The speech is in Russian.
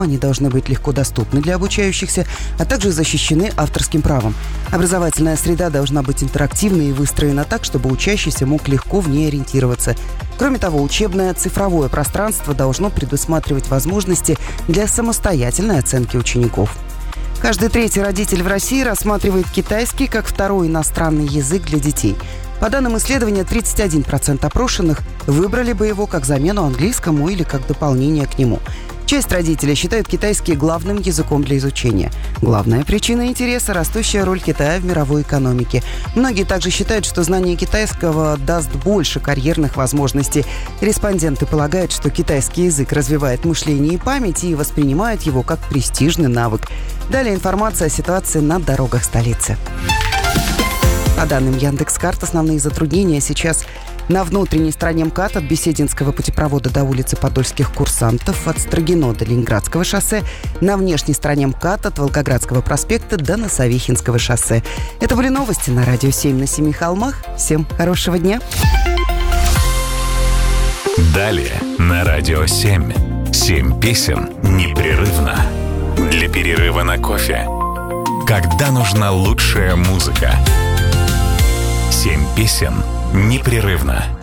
Они должны быть легко доступны для обучающихся, а также защищены авторским правом. Образовательная среда должна быть интерактивной и выстроена так, чтобы учащийся мог легко в ней ориентироваться. Кроме того, учебное цифровое пространство должно предусматривать возможности для самостоятельной оценки учеников. Каждый третий родитель в России рассматривает китайский как второй иностранный язык для детей. По данным исследования, 31% опрошенных выбрали бы его как замену английскому или как дополнение к нему. Часть родителей считают китайский главным языком для изучения. Главная причина интереса – растущая роль Китая в мировой экономике. Многие также считают, что знание китайского даст больше карьерных возможностей. Респонденты полагают, что китайский язык развивает мышление и память и воспринимают его как престижный навык. Далее информация о ситуации на дорогах столицы. По данным Яндекс.Карт, основные затруднения сейчас на внутренней стороне МКАД от Бесединского путепровода до улицы Подольских курсантов, от Строгино до Ленинградского шоссе, на внешней стороне МКАД от Волгоградского проспекта до Носовихинского шоссе. Это были новости на Радио 7 на Семи холмах. Всем хорошего дня. Далее на Радио 7. 7 песен непрерывно. Для перерыва на кофе. Когда нужна лучшая музыка. 7 песен непрерывно.